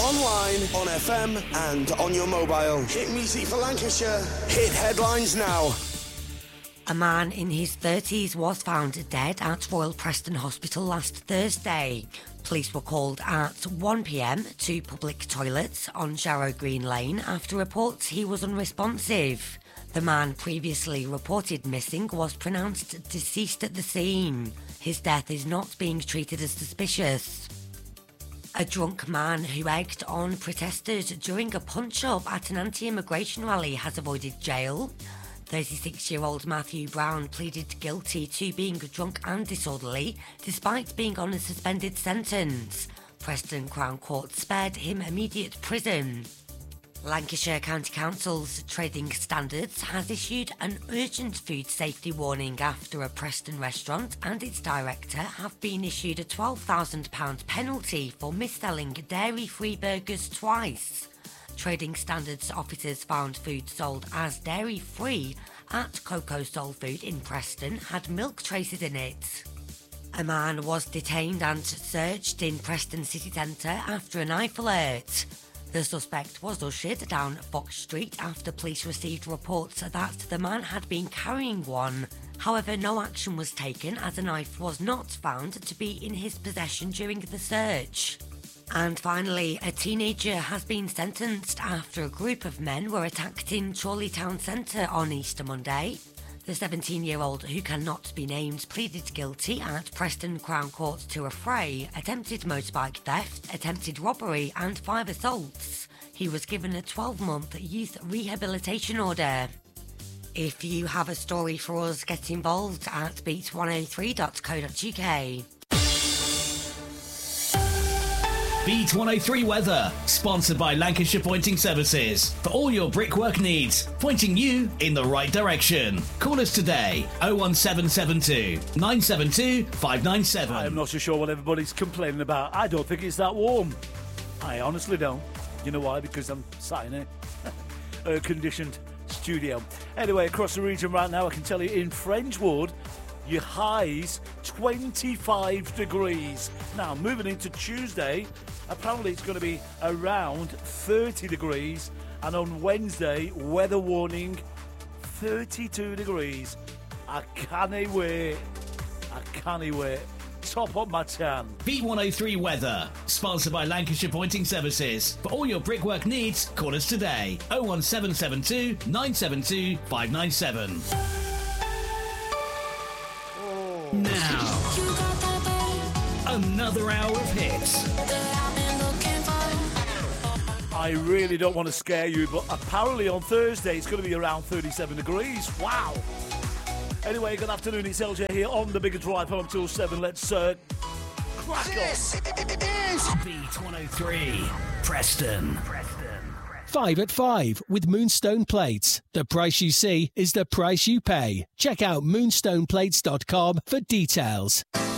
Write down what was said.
online, on FM and on your mobile. Hit music for Lancashire. Hit headlines now. A man in his 30s was found dead at Royal Preston Hospital last Thursday. Police were called at 1 p.m. to public toilets on Jarrow Green Lane after reports he was unresponsive. The man previously reported missing was pronounced deceased at the scene. His death is not being treated as suspicious. A drunk man who egged on protesters during a punch-up at an anti-immigration rally has avoided jail. 36-year-old Matthew Brown pleaded guilty to being drunk and disorderly, despite being on a suspended sentence. Preston Crown Court spared him immediate prison. Lancashire County Council's Trading Standards has issued an urgent food safety warning after a Preston restaurant and its director have been issued a £12,000 penalty for mis-selling dairy-free burgers twice. Trading Standards officers found food sold as dairy-free at Coco Soul Food in Preston had milk traces in it. A man was detained and searched in Preston city centre after a knife alert. The suspect was ushered down Fox Street after police received reports that the man had been carrying one. However, no action was taken as a knife was not found to be in his possession during the search. And finally, a teenager has been sentenced after a group of men were attacked in Chorley Town Centre on Easter Monday. The 17-year-old, who cannot be named, pleaded guilty at Preston Crown Court to a fray, attempted motorbike theft, attempted robbery and 5 assaults. He was given a 12-month youth rehabilitation order. If you have a story for us, get involved at beat103.co.uk. Beat 103 Weather, sponsored by Lancashire Pointing Services. For all your brickwork needs, pointing you in the right direction. Call us today, 01772 972 597. I'm not so sure what everybody's complaining about. I don't think it's that warm. I honestly don't. You know why? Because I'm sat in a air-conditioned studio. Anyway, across the region right now, I can tell you in Frenchwood, your highs 25 degrees. Now, moving into Tuesday, apparently it's going to be around 30 degrees. And on Wednesday, weather warning, 32 degrees. I can't wait. Top up my tan. Beat 103 Weather, sponsored by Lancashire Pointing Services. For all your brickwork needs, call us today, 01772 972 597. Now, another hour of hits. I really don't want to scare you, but apparently on Thursday it's going to be around 37 degrees. Wow. Anyway, good afternoon. It's LJ here on the Bigger Drive home till 7. Let's crack on. This is Beat 103 Preston. 5 at 5 with Moonstone Plates. The price you see is the price you pay. Check out moonstoneplates.com for details.